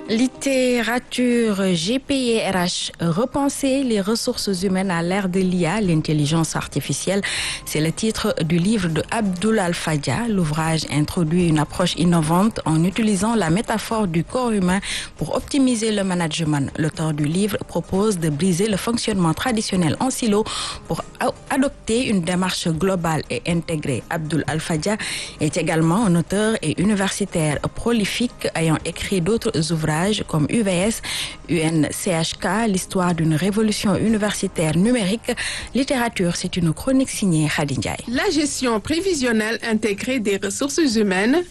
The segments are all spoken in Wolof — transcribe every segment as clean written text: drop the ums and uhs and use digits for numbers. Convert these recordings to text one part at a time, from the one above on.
Littérature GPI-RH, repenser les ressources humaines à l'ère de l'IA, l'intelligence artificielle. C'est le titre du livre de Abdul Al-Fadja. L'ouvrage introduit une approche innovante en utilisant la métaphore du corps humain pour optimiser le management. L'auteur du livre propose de briser le fonctionnement traditionnel en silo pour adopter une démarche globale et intégrée. Abdul Al-Fadja est également un auteur et universitaire prolifique ayant écrit d'autres ouvrages comme UVS, UNCHK, l'histoire d'une révolution universitaire numérique. Littérature, c'est une chronique signée Khady Ndiaye. La gestion prévisionnelle intégrée des ressources humaines,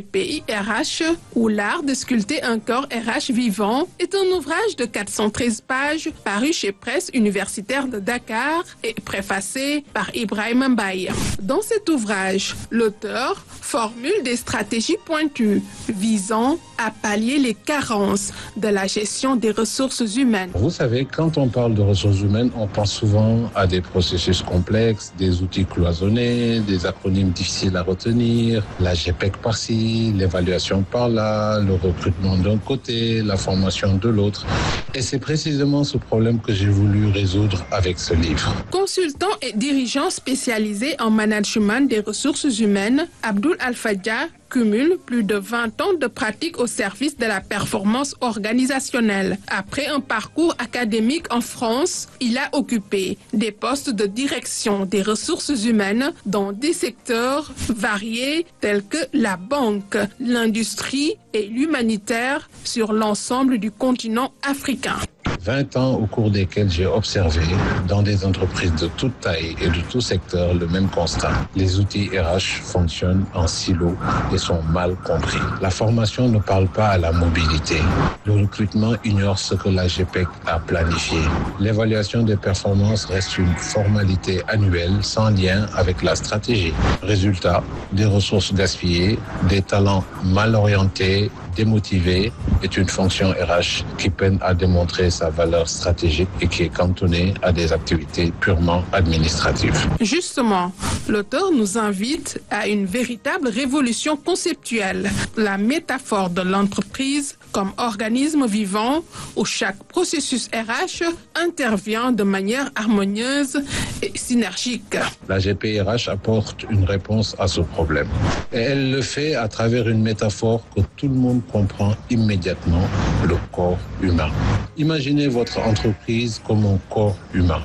GPI-RH, ou l'art de sculpter un corps RH vivant, est un ouvrage de 413 pages paru chez Presse universitaire de Dakar et préfacé par Ibrahim Mbaye. Dans cet ouvrage, l'auteur formule des stratégies pointues visant à pallier les carences de la gestion des ressources humaines. Vous savez, quand on parle de ressources humaines, on pense souvent à des processus complexes, des outils cloisonnés, des acronymes difficiles à retenir, la GPEC par-ci, l'évaluation par-là, le recrutement d'un côté, la formation de l'autre. Et c'est précisément ce problème que j'ai voulu résoudre avec ce livre. Consultant et dirigeant spécialisé en management des ressources humaines, Abdul Al-Fadja cumule plus de 20 ans de pratique au service de la performance organisationnelle. Après un parcours académique en France, il a occupé des postes de direction des ressources humaines dans des secteurs variés tels que la banque, l'industrie et l'humanitaire sur l'ensemble du continent africain. 20 ans au cours desquels j'ai observé dans des entreprises de toute taille et de tout secteur le même constat. Les outils RH fonctionnent en silo et sont mal compris. La formation ne parle pas à la mobilité. Le recrutement ignore ce que la GPEC a planifié. L'évaluation des performances reste une formalité annuelle sans lien avec la stratégie. Résultat, des ressources gaspillées, des talents mal orientés, démotivés est une fonction RH qui peine à démontrer sa valeur stratégique et qui est cantonnée à des activités purement administratives. Justement, l'auteur nous invite à une véritable révolution conceptuelle, la métaphore de l'entreprise comme organisme vivant où chaque processus RH intervient de manière harmonieuse et synergique. La GPI-RH apporte une réponse à ce problème. Et elle le fait à travers une métaphore que tout le monde comprend immédiatement, le corps humain. Imaginez votre entreprise comme un corps humain.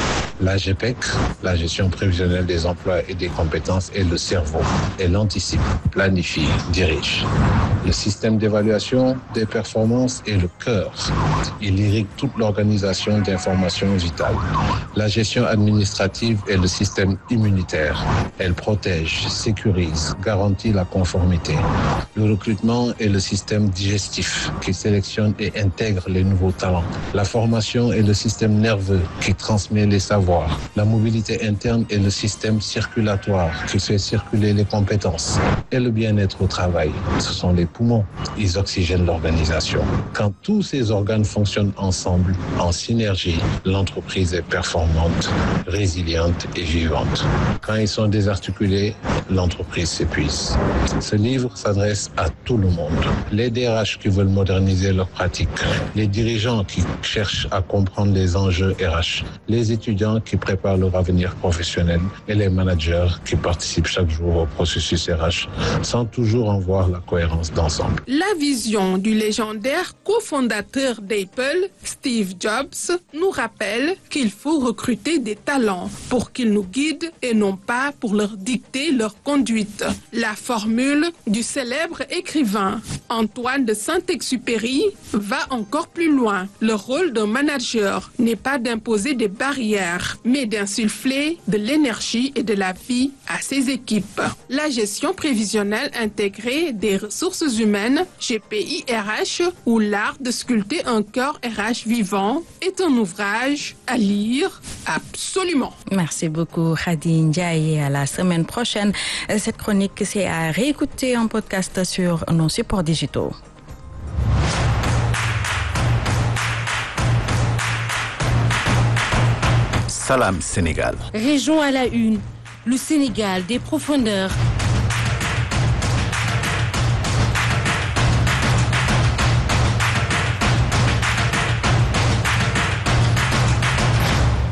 La GPEC, la gestion prévisionnelle des emplois et des compétences, est le cerveau. Elle anticipe, planifie, dirige. Le système d'évaluation des performances est le cœur. Il irrigue toute l'organisation d'informations vitales. La gestion administrative est le système immunitaire. Elle protège, sécurise, garantit la conformité. Le recrutement est le système digestif qui sélectionne et intègre les nouveaux talents. La formation est le système nerveux qui transmet les savoirs. La mobilité interne est le système circulatoire qui fait circuler les compétences. Et le bien-être au travail, ce sont les poumons. Ils oxygènent l'organisation. Quand tous ces organes fonctionnent ensemble, en synergie, l'entreprise est performante, résiliente et vivante. Quand ils sont désarticulés, l'entreprise s'épuise. Ce livre s'adresse à tout le monde. Les DRH qui veulent moderniser leurs pratiques, les dirigeants qui cherchent à comprendre les enjeux RH, les étudiants qui préparent leur avenir professionnel et les managers qui participent chaque jour au processus RH sans toujours en voir la cohérence d'ensemble. La vision du légendaire cofondateur d'Apple, Steve Jobs, nous rappelle qu'il faut recruter des talents pour qu'ils nous guident et non pas pour leur dicter leur conduite. La formule du célèbre écrivain Antoine de Saint-Exupéry va encore plus loin. Le rôle d'un manager n'est pas d'imposer des barrières, mais d'insuffler de l'énergie et de la vie à ses équipes. La gestion prévisionnelle intégrée des ressources humaines, GPI-RH, ou l'art de sculpter un corps RH vivant, est un ouvrage à lire absolument. Merci beaucoup Khady Ndiaye. À la semaine prochaine. Cette chronique, c'est à réécouter en podcast sur nos supports digitaux. Salam Sénégal. Région à la une, le Sénégal des profondeurs.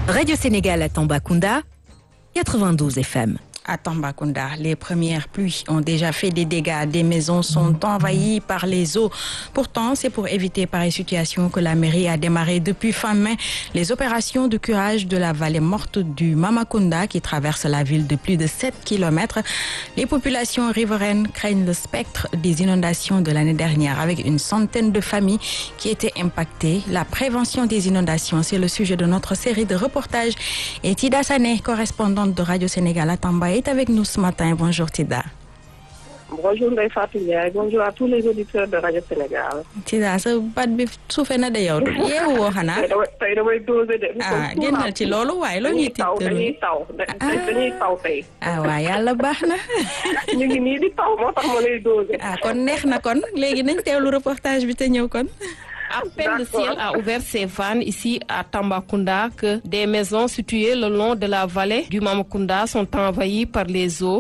Radio Sénégal à Tambacounda, 92 FM. À Tambacounda, les premières pluies ont déjà fait des dégâts. Des maisons sont envahies par les eaux. Pourtant, c'est pour éviter pareille situation que la mairie a démarré depuis fin mai les opérations de curage de la vallée morte du Mamakunda qui traverse la ville de plus de 7 km. Les populations riveraines craignent le spectre des inondations de l'année dernière avec une centaine de familles qui étaient impactées. La prévention des inondations, c'est le sujet de notre série de reportages. Et Tida Sané, correspondante de Radio Sénégal à Tamba, est avec nous ce matin. Bonjour Tida. Bonjour Ndeye Fatou Ndiaye, bonjour à tous les auditeurs de Radio Sénégal. Tida sa baat bi suufee na de yow yeewoo xanaa. tey damay dosé de. génnal ci loolu waaye loo ñuy dañuy taw tey. waaw yàlla baax na. ñu ngi nii di taw moo tax ma lay dosé. kon neex na kon léegi nañ teewlu reportage bi te ñëw kon. À peine le ciel a ouvert ses vannes ici à Tambacounda que des maisons situées le long de la vallée du Mamakunda sont envahies par les eaux.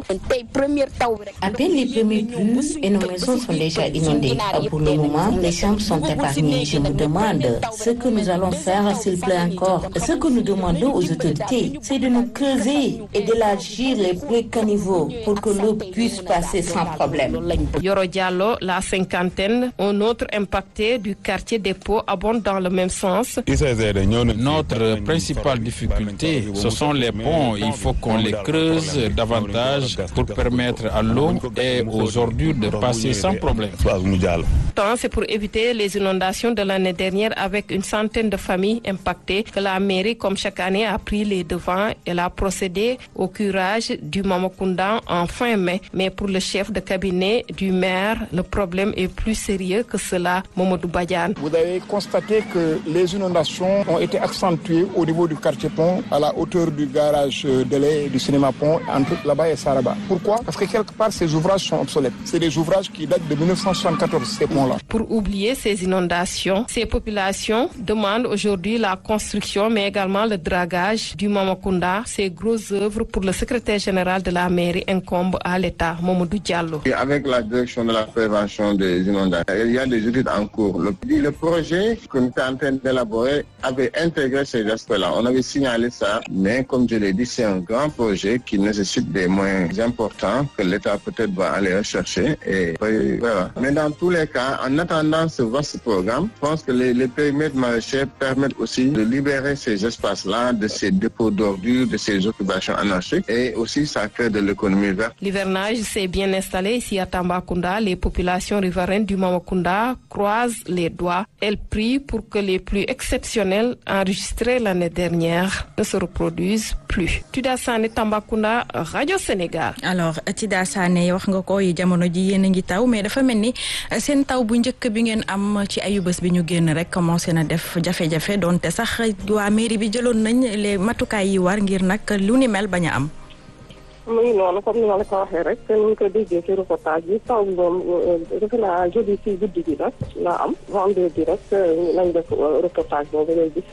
À peine les premiers pluies et nos maisons sont déjà inondées. Pour le moment, les chambres sont épargnées. Je me demande ce que nous allons faire s'il pleut encore. Ce que nous demandons aux autorités, c'est de nous creuser et d'élargir les puits caniveaux pour que l'eau puisse passer sans problème. Yoro Diallo, la cinquantaine, un autre impacté du quartier dépôt abonde dans le même sens. Notre principale difficulté, ce sont les ponts. Il faut qu'on les creuse davantage pour permettre à l'eau et aux ordures de passer sans problème. C'est pour éviter les inondations de l'année dernière avec une centaine de familles impactées que la mairie, comme chaque année, a pris les devants. Elle a procédé au curage du Mamakunda en fin mai. Mais pour le chef de cabinet du maire, le problème est plus sérieux que cela, Mamadou Badiane. Vous avez constaté que les inondations ont été accentuées au niveau du quartier Pont, à la hauteur du garage de lait du cinéma Pont, entre là-bas et Saraba. Pourquoi? Parce que quelque part, ces ouvrages sont obsolètes. C'est des ouvrages qui datent de 1974, ces ponts-là. Pour oublier ces inondations, ces populations demandent aujourd'hui la construction, mais également le dragage du Mamakunda. Ces grosses œuvres pour le secrétaire général de la mairie incombent à l'État, Mamadou Diallo. Et avec la direction de la prévention des inondations, il y a des études en cours. Le projet que nous sommes en train d'élaborer avait intégré ces aspects-là. On avait signalé ça, mais comme je l'ai dit, c'est un grand projet qui nécessite des moyens importants que l'État peut-être va aller rechercher. Et voilà. Mais dans tous les cas, en attendant ce vaste programme, je pense que les périmètres maraîchers permettent aussi de libérer ces espaces-là de ces dépôts d'ordures, de ces occupations anarchiques, et aussi ça crée de l'économie verte. L'hivernage s'est bien installé ici à Tambacounda. Les populations riveraines du Mamakunda croisent les doigts. Elles prient pour que les pluies exceptionnelles enregistrées l'année dernière ne se reproduisent plus. Tida Sané, Tambacounda, Radio Sénégal. Alors Tida Sané wax nga ko yi jamono ji yéen a ngi taw mais dafa mel ni seen taw bu njëkk bi ngeen am ci ayubés bi ñu génn rek commencé na def jafe-jafe donte sax waa mairie bi jëloon nañ les matukaay yi war ngir nag lu ni mel bañ a am. muy noonu comme ni ma la ko waxee rek te ñu ko déggee ci reportage bi taw bi moom defe naa jeudi ci guddi gi la am vendredi rek lañ def reportage boobu ngay gis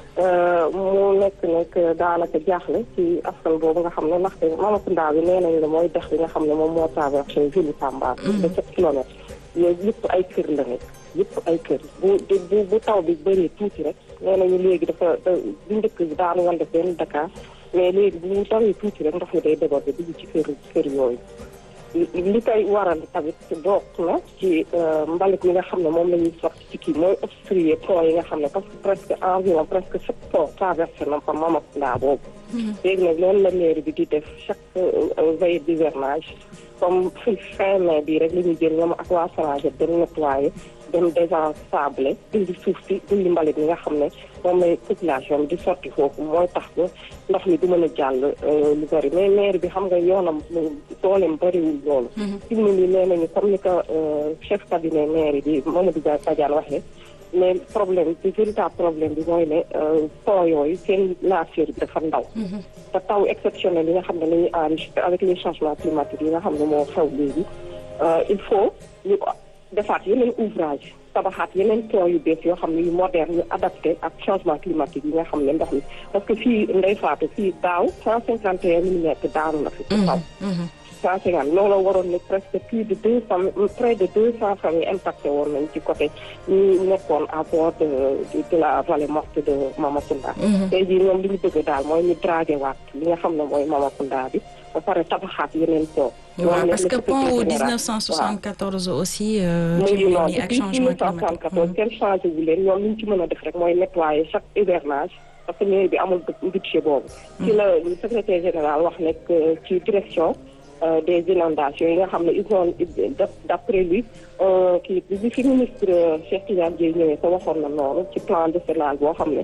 mu nekk nag daanaka jaaxle ci askan boobu nga xam ne ndaxte Mamakunda bi nee nañ la mooy dex bi nga xam ne moom moo traversé ville Tamba de 7 kilomètres yooyu yëpp ay kër la nekk yëpp ay kër bu taw bi bëree tuuti rek nee nañu léegi dafa bu njëkk bi daanu woon def benn Dakar mais léegi bu mu tawee tuuti rek ndox mi day déborder dugg ci kër yooyu li koy waral tamit bokk na ci mbalit mi nga xam ne moom la ñuy sotti ci kii mooy obstruer pont yi nga xam ne parce que presque environ presque 7 ponts traversé na fa Mamakunda boobu. léegi nag loolu la mairie bi di def chaque veille d'hivernage comme fin mai bii rek li ñuy jël ñoom ak waa Sonaget dem nettoyer dem désensabler dindi suuf si dindi mbalit mi nga xam ne moom lay population bi di sotti foofu mooy tax ba ndox mi du mën a jàll lu bari mais maire bi xam nga yoonam dooleem bariwul loolu. fi mu ne nii nee nañu comme ni ko chef cabinet maire bi Mamadou Badiane waxee mais problème bi véritable problème bi mooy ne pont yooyu seen largeur bi dafa ndaw. te taw exceptionnel yi nga xam ne la ñuy enregistré avec les changements climatiques yi nga xam ne moo xew léegi il faut ñu defaat yeneen ouvrage tabaxaat yeneen pont yu bees yoo xam ne yu moderne yu adapté ak changement climatique yi nga xam ne ndox mi parce que fii Ndeye Fatou fii daaw 151 millimètres daanu na fi taw 150 looloo waroon ne presque près de 200 familles impacté woon nañ ci côté ñi nekkoon à bord de la vallée morte de Mamakunda. tey jii ñoom li ñu bëgg daal mooy ñu dragué waat li nga xam ne mooy Mamakunda bi ba pare tabaxaat yeneen pont. waaw parce que pont wu 1974 aussi. ci nii ak changement climatique kenn changé wu leen ñoom li ñu ci mën a def rek mooy nettoyer chaque hivernage. parce que mairie bi amul budget boobu. ci la secrétaire général wax nekk ci direction des inondations yi nga xam ne ils ont d'après lui kii bi fi ministre Cheikh Tidiane Dièye ñëwee ko waxoon na noonu ci plan décennal boo xam ne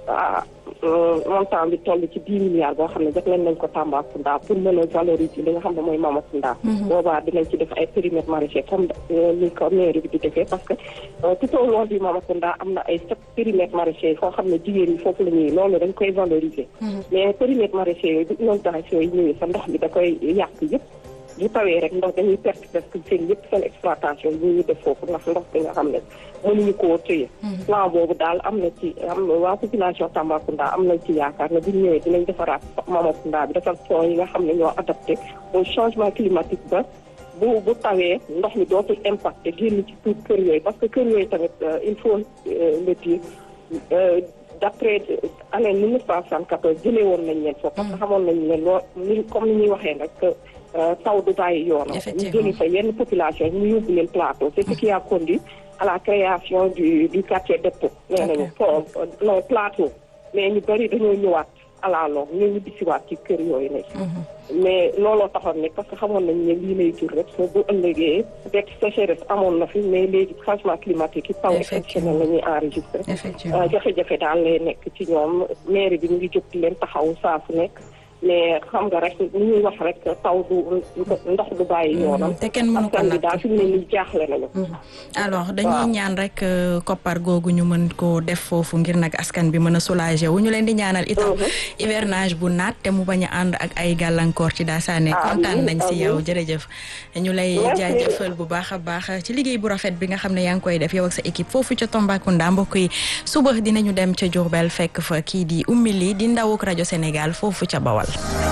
montant bi toll ci 10 milliards boo xam ne def nañ ko Tambacounda pour mën a valoriser li nga xam ne mooy Mamakunda. boobaa dinañ ci def ay périmètres maraîchers comme ni ko mairie bi di defee parce que tout au long du Mamakunda am na ay 7 périmètres maraîchers foo xam ne jigéen ñi foofu la ñuy loolu dañ koy valoriser. mais périmètres maraîchers yooyu bu inondation yi ñëwee sa ndox bi da koy yàq yëpp. bu tawee rek ndox dañuy perte presque seen yëpp seen exploitation yi ñuy def foofu ndax ndox bi nga xam ne mënuñu koo téye. plan boobu daal am na ci waa population Tambacounda am nañ ci yaakaar ne bu ñu ñëwee dinañ defaraat Mamakunda bi defar pont yi nga xam ne ñoo adapté au changement climatique ba bu tawee ndox mi dootul impacté génn ci tout kër yooyu parce que kër yooyu tamit il faut le dire d'après année 1974 jëlee woon nañ leen foofu parce que xamoon nañ leen loo comme ni ñuy waxee rek taw du bàyyi yoonam ñu jëli fa yenn population ñu yóbbu leen plateau c'est ce qui a conduit à la création du quartier dépôt nee nañu non plateau mais ñu bëri dañoo ñëwaat à la longue ñu bisiwaat ci kër yooyu ne mais looloo taxoon ne parce que xamoon nañ ne lii lay jur rek soo bu ëllëgee peut-être sécheresse amoon na fi mais léegi changement climatique yi taw exceptionnel la ñuy enregistré jafe-jafe daal lay nekk ci ñoom mairie bi ñu ngi jóg di leen taxaw saa su nekk mais xam nga rek li ñuy wax rek taw du ndox du bàyyi yoonam. te kenn mënu ko nag daal fi mu ne nii jaaxle nañu. alors dañuy ñaan rek koppar googu ñu mën koo def foofu ngir nag askan bi mën a soulager wu ñu leen di ñaanal itam hivernage bu naat te mu bañ a ànd ak ay gàllankoor ci Dasané. kontaan nañ si yow jërëjëf. ñu lay jaajëfal bu baax a baax ci liggéey bu rafet bi nga xam ne yaa ngi koy def yow ak sa équipe foofu ca Tambacounda mbokk yi suba dinañu dem ca Diourbel fekk fa kii di Oumy Ly di ndawuk rajo Sénégal foofu ca Bawal.